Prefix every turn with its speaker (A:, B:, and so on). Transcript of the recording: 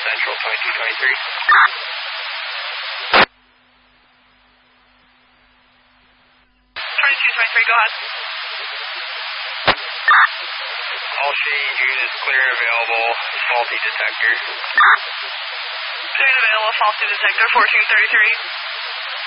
A: Central 2223.
B: 2223, go ahead.
A: All shade units clear and available. Faulty detector.
B: Clear and available, faulty detector, 1433.